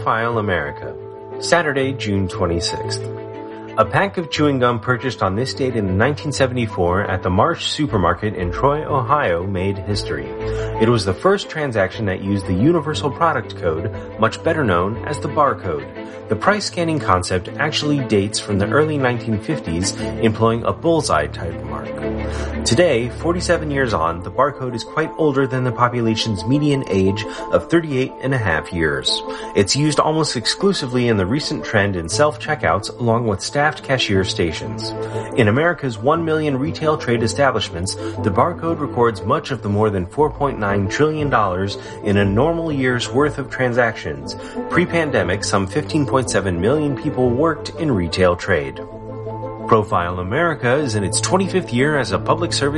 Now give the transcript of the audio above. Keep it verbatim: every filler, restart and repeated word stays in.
Profile America, Saturday, June twenty-sixth. A pack of chewing gum purchased on this date in nineteen seventy-four at the Marsh Supermarket in Troy, Ohio made history. It was the first transaction that used the Universal Product Code, much better known as the barcode. The price scanning concept actually dates from the early nineteen fifties, employing a bullseye type mark. Today, forty-seven years on, the barcode is quite older than the population's median age of thirty-eight and a half years. It's used almost exclusively in the recent trend in self-checkouts along with staffed cashier stations. In America's one million retail trade establishments, the barcode records much of the more than four point nine trillion dollars in a normal year's worth of transactions. Pre-pandemic, some fifteen point seven million people worked in retail trade. Profile America is in its twenty-fifth year as a public service